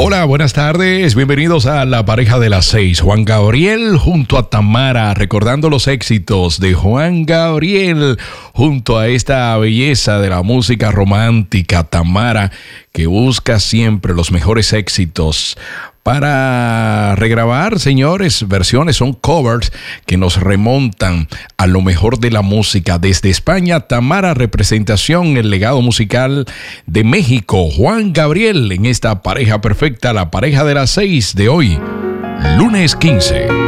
Hola, buenas tardes, bienvenidos a La Pareja de las 6. Juan Gabriel junto a Tamara, recordando los éxitos de Juan Gabriel junto a esta belleza de la música romántica, Tamara, que busca siempre los mejores éxitos para regrabar, señores. Versiones son covers que nos remontan a lo mejor de la música. Desde España, Tamara, representación, el legado musical de México. Juan Gabriel en esta pareja perfecta, la pareja de las 6 de hoy, lunes 15.